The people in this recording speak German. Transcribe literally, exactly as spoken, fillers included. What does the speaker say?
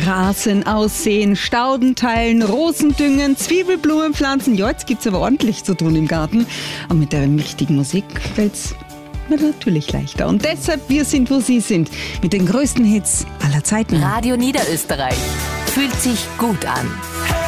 Rasen aussehen, Stauden teilen, Rosen düngen, Zwiebelblumen pflanzen. Ja, jetzt gibt's aber ordentlich zu tun im Garten. Und mit der richtigen Musik fällt's mir natürlich leichter. Und deshalb, wir sind, wo Sie sind. Mit den größten Hits aller Zeiten. Radio Niederösterreich. Fühlt sich gut an.